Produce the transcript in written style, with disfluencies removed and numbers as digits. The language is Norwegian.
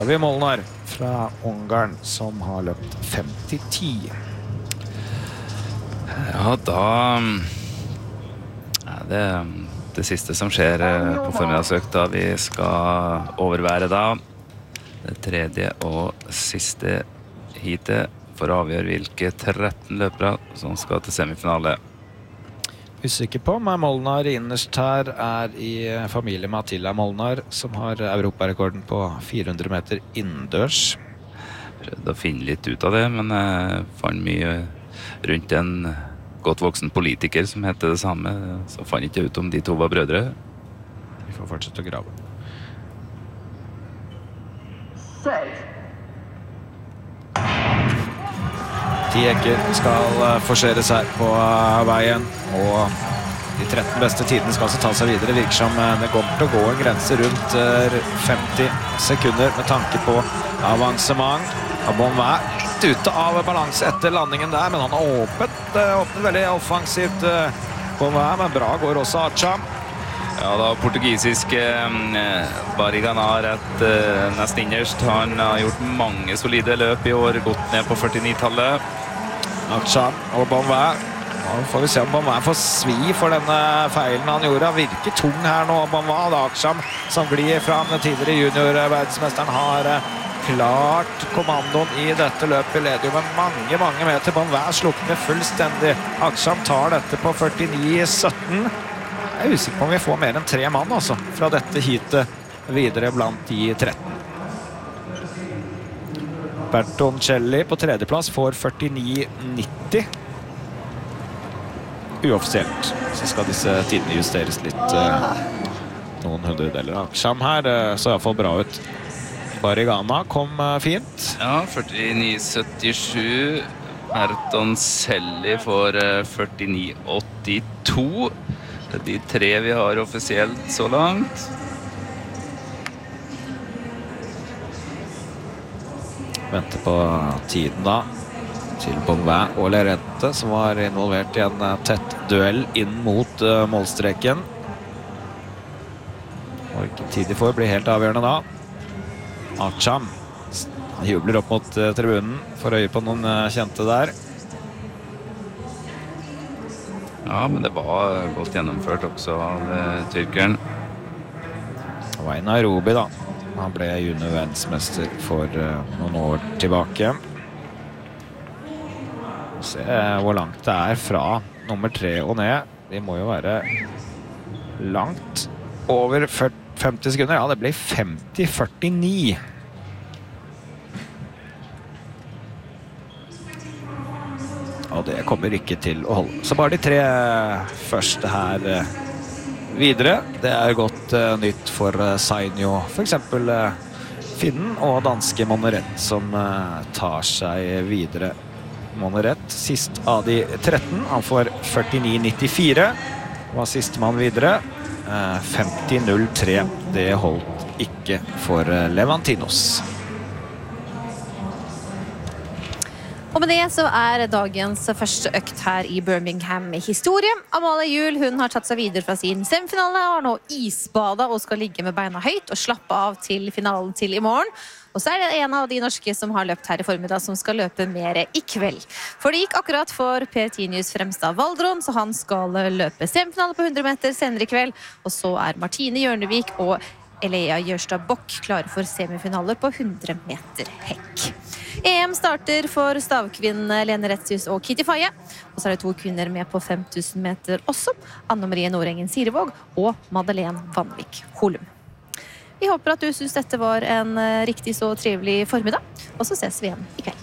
Vi Molnar fra Ungarn som har løpt 50-10. Ja, da er det siste som skjer på formiddagsøkta. Vi skal overvære da det tredje og siste heatet for å avgjøre hvilke 13 løpere som skal til semifinale. Usikker på om Molnar innerst her i familie med Attila Molnar, som har europarekorden på 400 meter innendørs. Prøvde å finne litt ut av det, men jeg fant mye rundt en godt voksen politiker som heter det samme, så fant ikke ut om de to var brødre. Vi får fortsette å grave. Tieker skal forseres her på veien, og de 13 beste tidene skal altså ta seg videre. Virker som det kommer til å gå en grense rundt 50 sekunder med tanke på avansement. Bonvin litt ute av balanse etter landingen der, men han har åpnet veldig offensivt Bonvin, men bra går også Acham. Ja, da portugisiske Barrigana rett nest innerst. Han har gjort mange solide løp i år, gått ned på 49-tallet. Acham og Bonvin. Nå får vi se om Bonvin får svi for denne feilen han gjorde. Han virker tung her nå, Bonvin. Acham som glir fram. Den tidligere junior-verdensmesteren har klart kommandoen i dette løpet. Leder jo med mange meter. Bonvin slukner fullstendig. Acham tar dette på 49-17. Jeg er usikker på om vi får mer enn 3 mann altså, fra dette heatet videre blant de 13. Bertoncelli på tredjeplass får 49,90. Uoffisielt så skal disse tidene justeres litt. Noen hundredeler. Acham her så i hvert fall bra ut. Barrigana kom fint. Ja, 49,77. Bertoncelli får 49,82. Det er de 3 vi har offisielt så langt. Venter på tiden da til Bonvin og Lerente, som var involvert i en tett duell inn mot målstreken. Og ikke tid de får blir helt avgjørende da. Acham han jubler opp mot tribunen for øye på noen kjente der. Ja, men det var godt gjennomført også av tyrkeren. Det var i Nairobi da. Han ble junior-verdensmester for noen år tilbake. Se hvor langt det er fra nummer 3 og ned. De må jo være langt over 50 sekunder. Ja, det blir 50-49. Og det kommer ikke til å holde. Så bare de 3 første her videre. Det er godt nytt for Sainjo, for eksempel finnen og danske Moneret, som tar seg videre. Moneret, sist av de 13. Han får 49,94. Var siste mann videre. 50,03. Det holdt ikke for Levantinos. Og med det så er dagens første økt her i Birmingham historie. Amalie Juel, hun har tatt seg videre fra sin semifinale, har nå isbada og skal ligge med beina høyt og slappe av til finalen til i morgen. Og så er det en av de norske som har løpt her i formiddag som skal løpe mer i kveld. For det gikk akkurat for Per Tinius Fremstad Valdron, så han skal løpe semifinale på 100 meter senere i kveld. Og så er Martine Hjørnevik og Elea Gjørstad Bokk klare for semifinaler på 100 meter hekk. EM starter for stavkvinnen Lene Retzius og Kitty Faye. Og så er det 2 kvinner med på 5000 meter også. Anne Marie Nordengen Sirevåg og Madeleine Vanvik Holum. Vi håper at du synes dette var en riktig så trivelig formiddag, og så ses vi igjen i kveld.